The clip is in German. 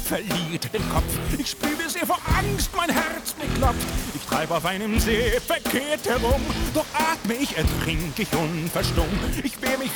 verliert den Kopf. Ich spüre sehr vor Angst, mein Herz mir klopft. Ich treibe auf einem See verkehrt herum, doch atme ich, ertrink ich unverstumm. Ich wehr mich